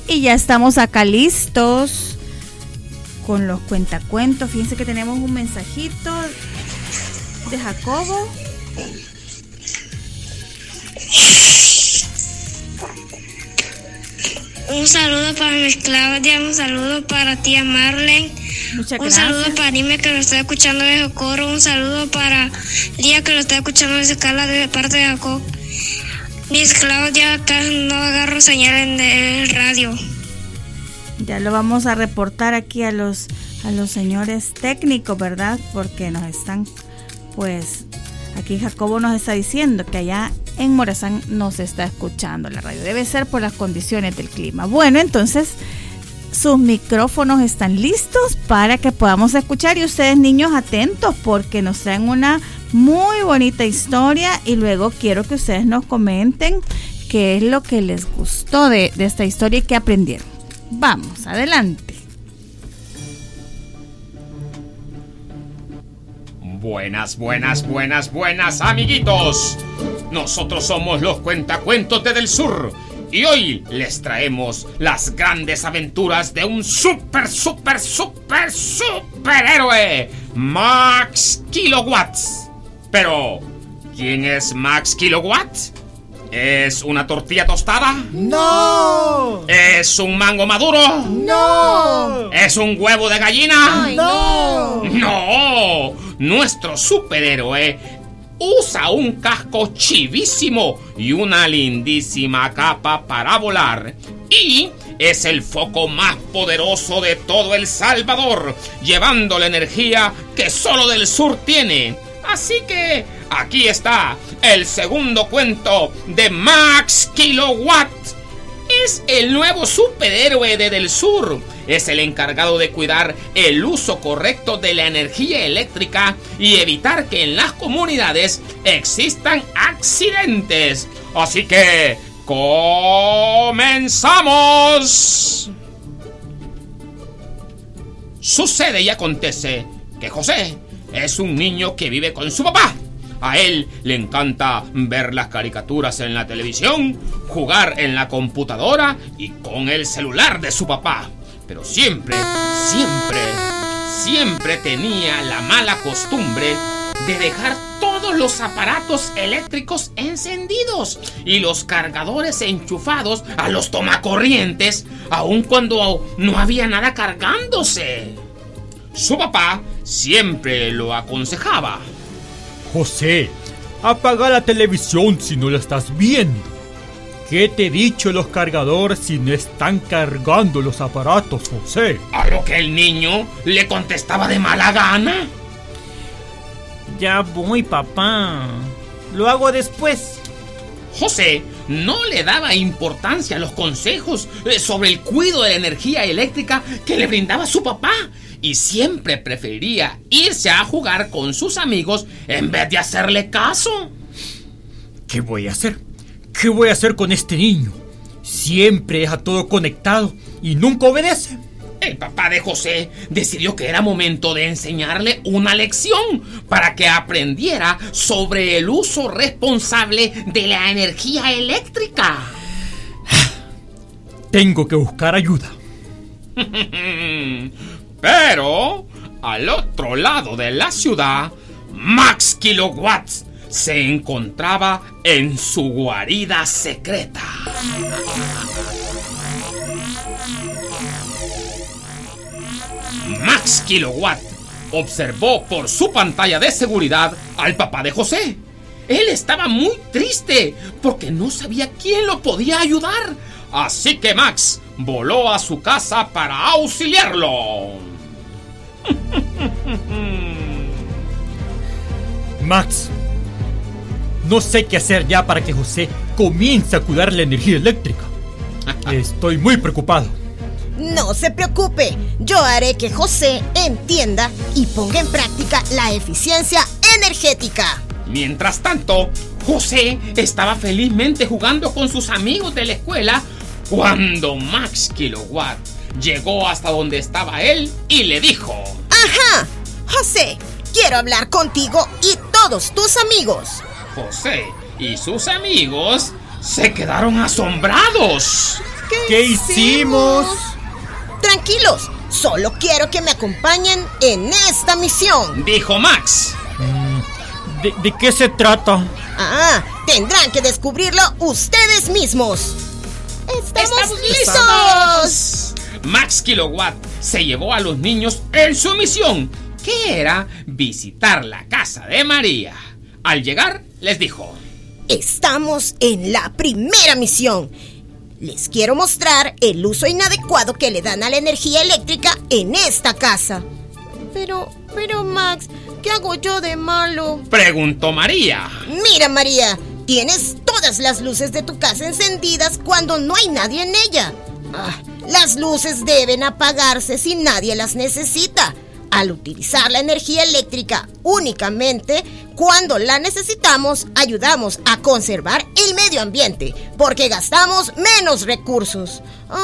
Y ya estamos acá listos con los cuentacuentos. Fíjense que tenemos un mensajito de Jacobo. Un saludo para Miss Claudia, un saludo para tía Marlene. Muchas un gracias. saludo para Nime que lo está escuchando de Jocoro. Un saludo para Lía que lo está escuchando de Escala de parte de Jacob. Miss Claudia, acá no agarro señal en el radio. Ya lo vamos a reportar aquí a los señores técnicos, ¿verdad? Porque nos están, pues, aquí Jacobo nos está diciendo que allá en Morazán nos está escuchando la radio. Debe ser por las condiciones del clima. Bueno, entonces sus micrófonos están listos para que podamos escuchar, y ustedes, niños, atentos porque nos traen una muy bonita historia y luego quiero que ustedes nos comenten qué es lo que les gustó de esta historia y qué aprendieron. Vamos, adelante. Buenas, amiguitos. Nosotros somos los Cuentacuentos de Del Sur y hoy les traemos las grandes aventuras de un superhéroe, Max Kilowatts. Pero, ¿quién es Max Kilowatts? ¿Es una tortilla tostada? ¡No! ¿Es un mango maduro? ¡No! ¿Es un huevo de gallina? ¡Ay, no! ¡No! Nuestro superhéroe usa un casco chivísimo y una lindísima capa para volar. Y es el foco más poderoso de todo El Salvador, llevando la energía que solo Del Sur tiene. Así que aquí está el segundo cuento de Max Kilowatt. Es el nuevo superhéroe de Del Sur. Es el encargado de cuidar el uso correcto de la energía eléctrica y evitar que en las comunidades existan accidentes. Así que ¡comenzamos! Sucede y acontece que José es un niño que vive con su papá. A él le encanta ver las caricaturas en la televisión, jugar en la computadora y con el celular de su papá. Pero siempre tenía la mala costumbre de dejar todos los aparatos eléctricos encendidos y los cargadores enchufados a los tomacorrientes, aun cuando no había nada cargándose. Su papá siempre lo aconsejaba. José, apaga la televisión si no la estás viendo. ¿Qué te he dicho los cargadores si no están cargando los aparatos, José? A lo que el niño le contestaba de mala gana. Ya voy, papá. Lo hago después. José no le daba importancia a los consejos sobre el cuidado de la energía eléctrica que le brindaba su papá y siempre prefería irse a jugar con sus amigos en vez de hacerle caso. ¿Qué voy a hacer? ¿Qué voy a hacer con este niño? Siempre deja todo conectado y nunca obedece. El papá de José decidió que era momento de enseñarle una lección para que aprendiera sobre el uso responsable de la energía eléctrica. Tengo que buscar ayuda. Pero, al otro lado de la ciudad, Max Kilowatts se encontraba en su guarida secreta. Max Kilowatt observó por su pantalla de seguridad al papá de José. Él estaba muy triste porque no sabía quién lo podía ayudar. Así que Max voló a su casa para auxiliarlo. Max, no sé qué hacer ya para que José comience a cuidar la energía eléctrica. Estoy muy preocupado. No se preocupe, yo haré que José entienda y ponga en práctica la eficiencia energética. Mientras tanto, José estaba felizmente jugando con sus amigos de la escuela cuando Max Kilowatt llegó hasta donde estaba él y le dijo: ¡Ajá! José, quiero hablar contigo y todos tus amigos. José y sus amigos se quedaron asombrados. ¿Qué ¿Qué hicimos? Tranquilos, solo quiero que me acompañen en esta misión. Dijo Max. ¿De qué se trata? Tendrán que descubrirlo ustedes mismos. ¡Estamos listos! Max Kilowatt se llevó a los niños en su misión, que era visitar la casa de María. Al llegar, les dijo: Estamos en la primera misión. Les quiero mostrar el uso inadecuado que le dan a la energía eléctrica en esta casa. Pero Max, ¿qué hago yo de malo? Preguntó María. Mira, María, tienes todas las luces de tu casa encendidas cuando no hay nadie en ella. Las luces deben apagarse si nadie las necesita. Al utilizar la energía eléctrica únicamente cuando la necesitamos, ayudamos a conservar el medio ambiente, porque gastamos menos recursos.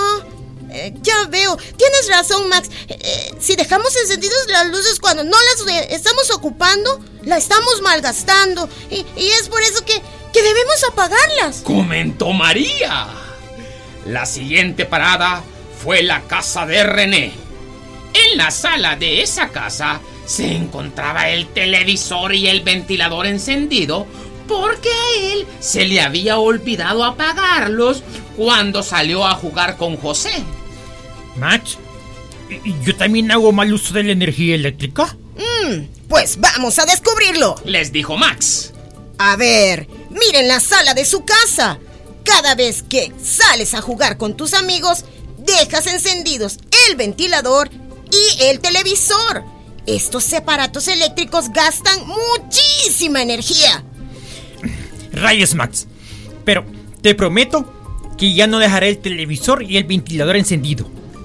Ya veo, tienes razón, Max. Si dejamos encendidas las luces cuando no las estamos ocupando, la estamos malgastando. Y es por eso que debemos apagarlas, comentó María. La siguiente parada fue la casa de René. En la sala de esa casa se encontraba el televisor y el ventilador encendido, porque a él se le había olvidado apagarlos cuando salió a jugar con José. Max, ¿yo también hago mal uso de la energía eléctrica? Pues vamos a descubrirlo, les dijo Max. A ver, miren la sala de su casa. Cada vez que sales a jugar con tus amigos, dejas encendidos el ventilador y el televisor. Estos aparatos eléctricos gastan muchísima energía. Rayos, Max. Pero te prometo que ya no dejaré el televisor y el ventilador encendido.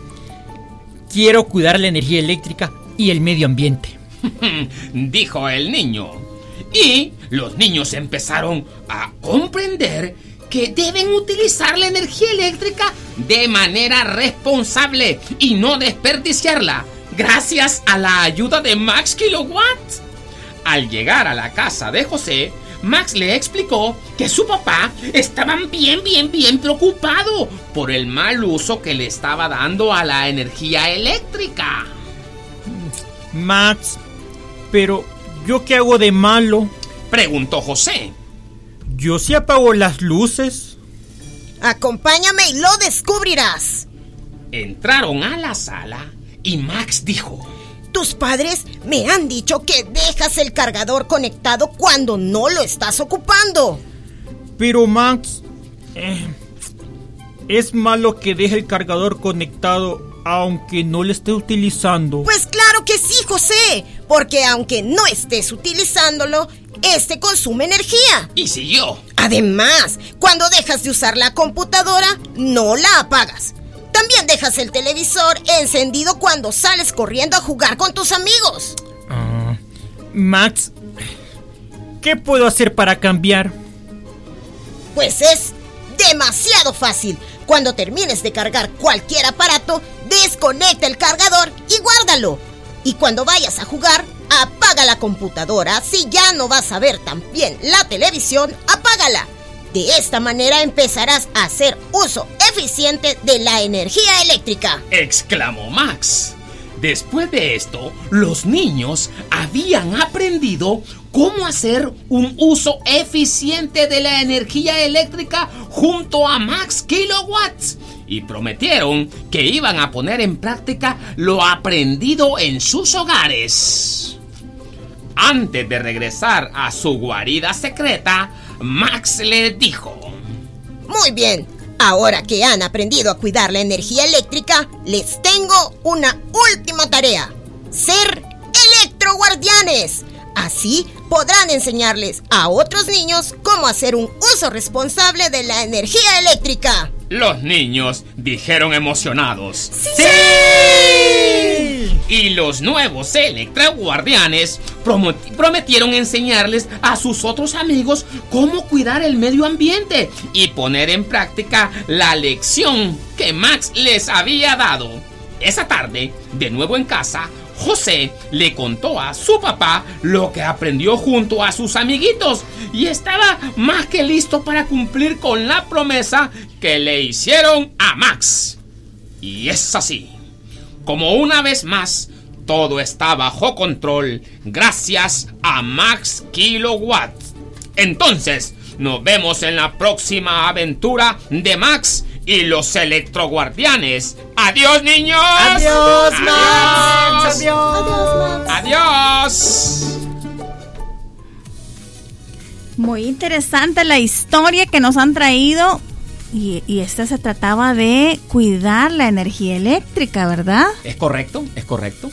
Quiero cuidar la energía eléctrica y el medio ambiente, dijo el niño. Y los niños empezaron a comprender que deben utilizar la energía eléctrica de manera responsable y no desperdiciarla, gracias a la ayuda de Max Kilowatt. Al llegar a la casa de José, Max le explicó que su papá estaba bien preocupado por el mal uso que le estaba dando a la energía eléctrica. Max, pero ¿yo qué hago de malo? Preguntó José. Yo sí apago las luces. Acompáñame y lo descubrirás. Entraron a la sala y Max dijo: Tus padres me han dicho que dejas el cargador conectado cuando no lo estás ocupando. Pero Max, ¿es malo que deje el cargador conectado aunque no lo esté utilizando? Pues claro que sí, José, porque aunque no estés utilizándolo, este consume energía. Y siguió: Además, cuando dejas de usar la computadora, no la apagas. También dejas el televisor encendido cuando sales corriendo a jugar con tus amigos. Max, ¿qué puedo hacer para cambiar? Pues es demasiado fácil. Cuando termines de cargar cualquier aparato, desconecta el cargador y guárdalo. Y cuando vayas a jugar, apaga la computadora. Si ya no vas a ver tan bien la televisión, apágala. De esta manera empezarás a hacer uso eficiente de la energía eléctrica, exclamó Max. Después de esto, los niños habían aprendido cómo hacer un uso eficiente de la energía eléctrica junto a Max Kilowatt y prometieron que iban a poner en práctica lo aprendido en sus hogares. Antes de regresar a su guarida secreta, Max le dijo: Muy bien, ahora que han aprendido a cuidar la energía eléctrica, les tengo una última tarea: ser electroguardianes. Así podrán enseñarles a otros niños cómo hacer un uso responsable de la energía eléctrica. Los niños dijeron emocionados: ¡Sí! Y los nuevos electroguardianes prometieron enseñarles a sus otros amigos cómo cuidar el medio ambiente y poner en práctica la lección que Max les había dado. Esa tarde, de nuevo en casa, José le contó a su papá lo que aprendió junto a sus amiguitos y estaba más que listo para cumplir con la promesa que le hicieron a Max. Y es así, como una vez más todo está bajo control gracias a Max Kilowatt. Entonces, nos vemos en la próxima aventura de Max y los electroguardianes. ¡Adiós, niños! ¡Adiós, Max! ¡Adiós! ¡Adiós! Muy interesante la historia que nos han traído. Y esta se trataba de cuidar la energía eléctrica, ¿verdad? Es correcto, es correcto.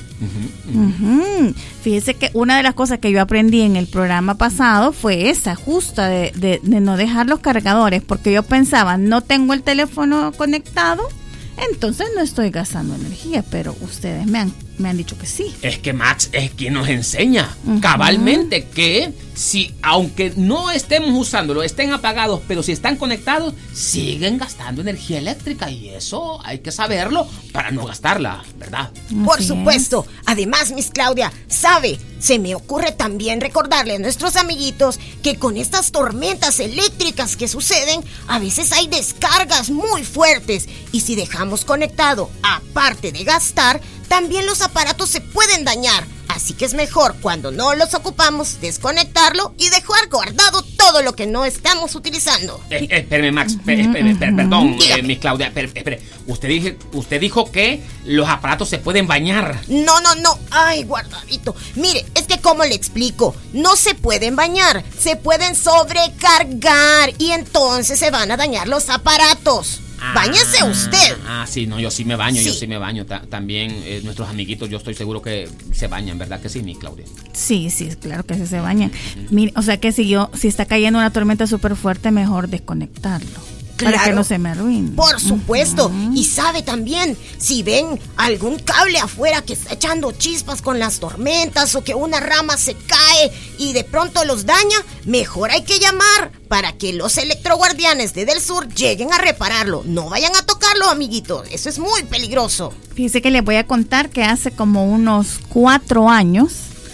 Fíjese que una de las cosas que yo aprendí en el programa pasado fue esa, justa, de no dejar los cargadores, porque yo pensaba, no tengo el teléfono conectado, entonces no estoy gastando energía, pero ustedes me han dicho que sí. Es que Max es quien nos enseña cabalmente que si, aunque no estemos usándolo, estén apagados, pero si están conectados, siguen gastando energía eléctrica y eso hay que saberlo para no gastarla, ¿verdad? Por supuesto. Además, Miss Claudia, ¿sabe? Se me ocurre también recordarle a nuestros amiguitos que con estas tormentas eléctricas que suceden, a veces hay descargas muy fuertes y si dejamos conectado, aparte de gastar, también los aparatos se pueden dañar. Así que es mejor cuando no los ocupamos desconectarlo y dejar guardado todo lo que no estamos utilizando. Espérame, Max, perdón, Miss Claudia, espere. Usted dijo que los aparatos se pueden bañar. No. Ay, guardadito. Mire, es que ¿cómo le explico? No se pueden bañar, se pueden sobrecargar y entonces se van a dañar los aparatos. Báñese usted. Sí, no, yo sí me baño, También nuestros amiguitos, yo estoy seguro que se bañan, ¿verdad que sí, mi Claudia? Sí, claro que sí se bañan. Mire, o sea que si está cayendo una tormenta súper fuerte, mejor desconectarlo. Claro, para que no se me arruine. Por supuesto. Y sabe también, si ven algún cable afuera que está echando chispas con las tormentas o que una rama se cae y de pronto los daña, mejor hay que llamar para que los electroguardianes de Del Sur lleguen a repararlo. No vayan a tocarlo, amiguitos. Eso es muy peligroso. Fíjese que les voy a contar que hace como unos 4 años,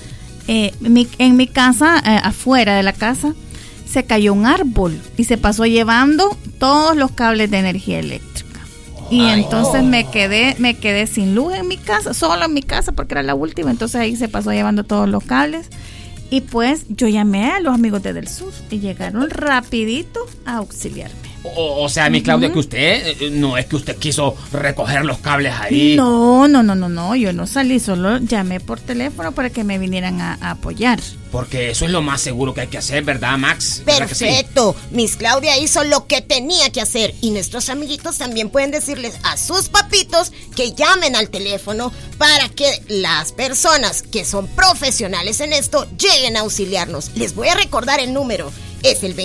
en mi casa, afuera de la casa, se cayó un árbol y se pasó llevando todos los cables de energía eléctrica. Y entonces me quedé sin luz en mi casa, solo en mi casa porque era la última. Entonces ahí se pasó llevando todos los cables. Y pues yo llamé a los amigos de Del Sur y llegaron rapidito a auxiliarme. O sea, mi Claudia, que usted, no es que usted quiso recoger los cables ahí. No, yo no salí, solo llamé por teléfono para que me vinieran a apoyar. Porque eso es lo más seguro que hay que hacer, ¿verdad, Max? ¿Verdad Perfecto, que sí? Miss Claudia hizo lo que tenía que hacer y nuestros amiguitos también pueden decirles a sus papitos que llamen al teléfono para que las personas que son profesionales en esto lleguen a auxiliarnos. Les voy a recordar el número. Es el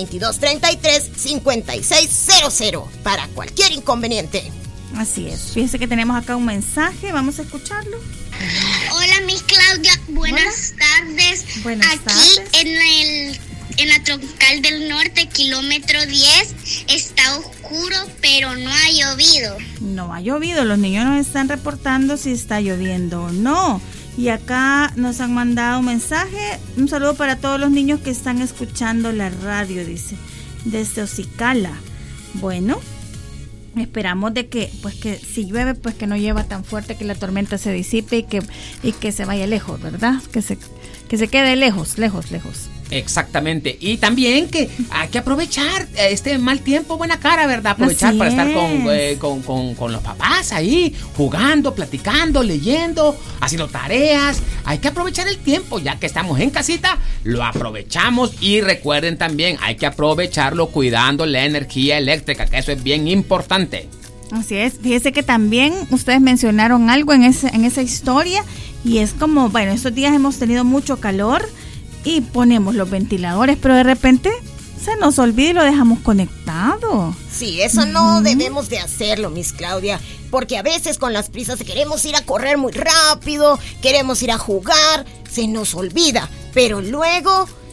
2233-5600 para cualquier inconveniente. Así es. Fíjense que tenemos acá un mensaje. Vamos a escucharlo. Hola, Miss Claudia. Buenas tardes. Buenas tardes. Aquí en la Troncal del Norte, kilómetro 10, está oscuro, pero no ha llovido. No ha llovido. Los niños nos están reportando si está lloviendo o no. Y acá nos han mandado un mensaje, un saludo para todos los niños que están escuchando la radio, dice, desde Ocicala. Bueno, esperamos de que si llueve, pues que no llueva tan fuerte, que la tormenta se disipe y que se vaya lejos, ¿verdad? Que se quede lejos. Exactamente. Y también que hay que aprovechar este mal tiempo, buena cara, ¿verdad? Aprovechar Así para estar es. con los papás ahí, jugando, platicando, leyendo, haciendo tareas. Hay que aprovechar el tiempo, ya que estamos en casita, lo aprovechamos. Y recuerden también, hay que aprovecharlo cuidando la energía eléctrica, que eso es bien importante. Así es. Fíjese que también ustedes mencionaron algo en esa historia y es como, bueno, estos días hemos tenido mucho calor y ponemos los ventiladores, pero de repente se nos olvida y lo dejamos conectado. Sí, eso no debemos de hacerlo, Miss Claudia, porque a veces con las prisas queremos ir a correr muy rápido, queremos ir a jugar, se nos olvida, pero luego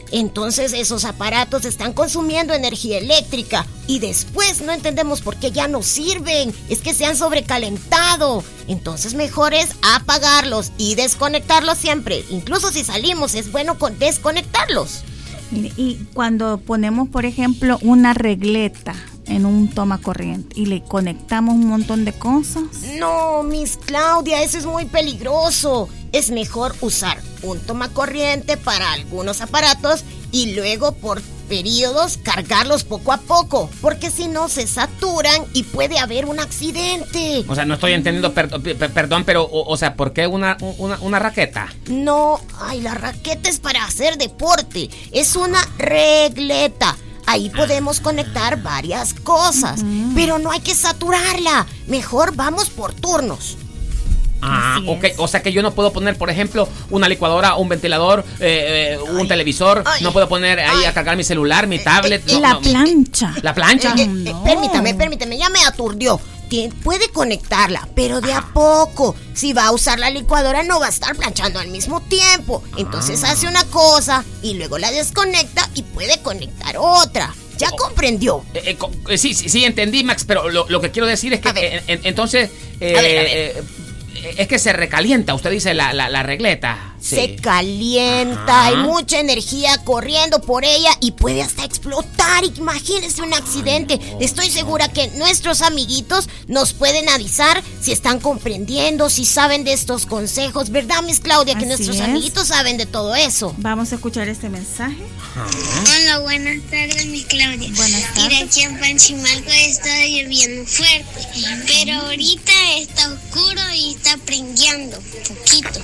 Entonces esos aparatos están consumiendo energía eléctrica y después no entendemos por qué ya no sirven. Es que se han sobrecalentado. Entonces mejor es apagarlos y desconectarlos siempre. Incluso si salimos es bueno desconectarlos. Y cuando ponemos, por ejemplo, una regleta en un tomacorriente y le conectamos un montón de cosas. No, Miss Claudia, eso es muy peligroso. Es mejor usar un tomacorriente para algunos aparatos y luego por periodos cargarlos poco a poco, porque si no se saturan y puede haber un accidente. O sea, no estoy entendiendo, perdón, pero, o sea, ¿por qué una raqueta? No, la raqueta es para hacer deporte, es una regleta. Ahí podemos conectar varias cosas, pero no hay que saturarla. Mejor vamos por turnos. Ok, o sea que yo no puedo poner, por ejemplo, una licuadora, un ventilador, un televisor. No puedo poner ahí a cargar mi celular, mi tablet. Plancha. ¿La plancha? No. Permítame, ya me aturdió. Puede conectarla, pero de a poco. Si va a usar la licuadora no va a estar planchando al mismo tiempo. Entonces hace una cosa y luego la desconecta y puede conectar otra. ¿Ya comprendió? Sí, entendí, Max, pero lo que quiero decir es que entonces... A ver. Es que se recalienta, usted dice la regleta. Sí. Se calienta, hay mucha energía corriendo por ella y puede hasta explotar. Imagínese un accidente. Estoy segura que nuestros amiguitos nos pueden avisar si están comprendiendo, si saben de estos consejos, ¿verdad, Miss Claudia? Que nuestros amiguitos saben de todo eso. Vamos a escuchar este mensaje. Hola, buenas tardes, Miss Claudia. Buenas tardes. Mira, aquí en Panchimalco está lloviendo fuerte, pero ahorita está oscuro y está prengueando un poquito.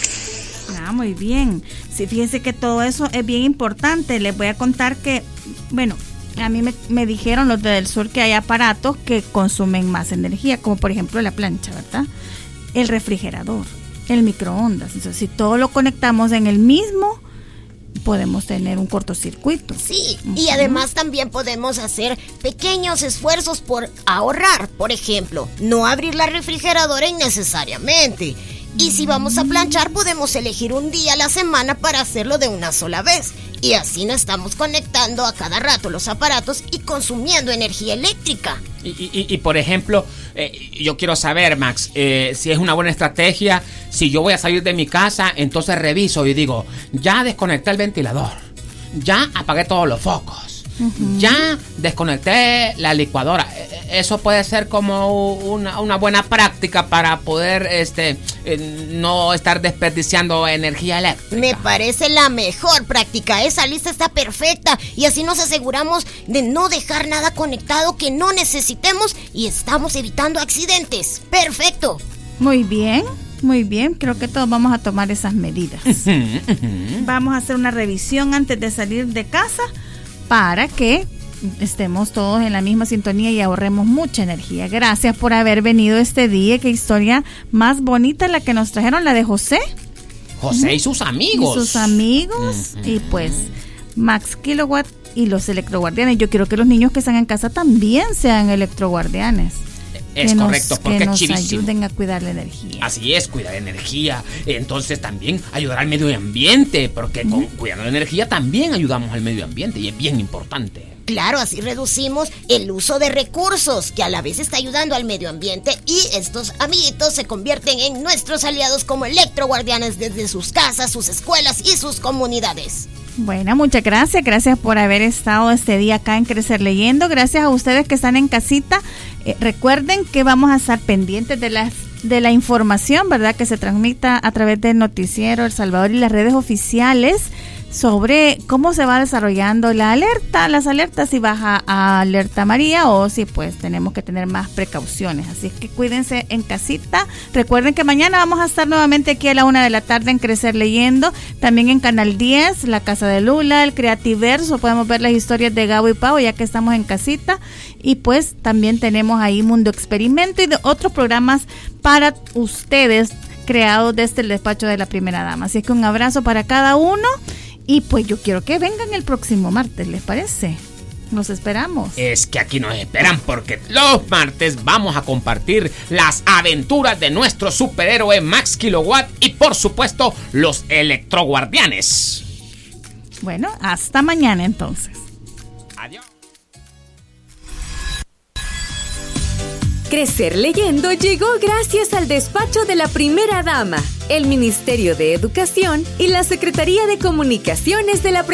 Muy bien. Sí, fíjense que todo eso es bien importante. Les voy a contar que, bueno, a mí me dijeron los del sur que hay aparatos que consumen más energía, como por ejemplo la plancha, ¿verdad? El refrigerador, el microondas. Entonces, si todo lo conectamos en el mismo, podemos tener un cortocircuito. Sí, y además también podemos hacer pequeños esfuerzos por ahorrar. Por ejemplo, no abrir la refrigeradora innecesariamente. Y si vamos a planchar, podemos elegir un día a la semana para hacerlo de una sola vez. Y así no estamos conectando a cada rato los aparatos y consumiendo energía eléctrica. Y por ejemplo, yo quiero saber, Max, si es una buena estrategia, si yo voy a salir de mi casa, entonces reviso y digo, ya desconecté el ventilador, ya apagué todos los focos, ya desconecté la licuadora. Eso puede ser como una buena práctica para poder no estar desperdiciando energía eléctrica. Me parece la mejor práctica. Esa lista está perfecta y así nos aseguramos de no dejar nada conectado que no necesitemos y estamos evitando accidentes. Perfecto. Muy bien. Creo que todos vamos a tomar esas medidas. Vamos a hacer una revisión antes de salir de casa para que estemos todos en la misma sintonía y ahorremos mucha energía. Gracias por haber venido este día. Qué historia más bonita la que nos trajeron, la de José. José y sus amigos. Y pues Max Kilowatt y los electroguardianes. Yo quiero que los niños que están en casa también sean electroguardianes. Es correcto, porque es chivísimo. Que nos ayuden a cuidar la energía. Así es, cuidar energía. Entonces también ayudar al medio ambiente, porque cuidando la energía también ayudamos al medio ambiente y es bien importante. Claro, así reducimos el uso de recursos, que a la vez está ayudando al medio ambiente, y estos amiguitos se convierten en nuestros aliados como electroguardianes desde sus casas, sus escuelas y sus comunidades. Bueno, muchas gracias. Gracias por haber estado este día acá en Crecer Leyendo. Gracias a ustedes que están en casita. Recuerden que vamos a estar pendientes de la información, ¿verdad? Que se transmita a través del noticiero El Salvador y las redes oficiales sobre cómo se va desarrollando las alertas, si baja a alerta amarilla o si pues tenemos que tener más precauciones. Así es que cuídense en casita. Recuerden que mañana vamos a estar nuevamente aquí a la 1 de la tarde en Crecer Leyendo. También en Canal 10, La Casa de Lula, el Creativerso. Podemos ver las historias de Gabo y Pau ya que estamos en casita. Y pues también tenemos ahí Mundo Experimento y de otros programas para ustedes creados desde el despacho de la primera dama. Así es que un abrazo para cada uno. Y pues yo quiero que vengan el próximo martes, ¿les parece? Los esperamos. Es que aquí nos esperan porque los martes vamos a compartir las aventuras de nuestro superhéroe Max Kilowatt y por supuesto los electroguardianes. Bueno, hasta mañana entonces. Adiós. Crecer Leyendo llegó gracias al despacho de la Primera Dama, el Ministerio de Educación y la Secretaría de Comunicaciones de la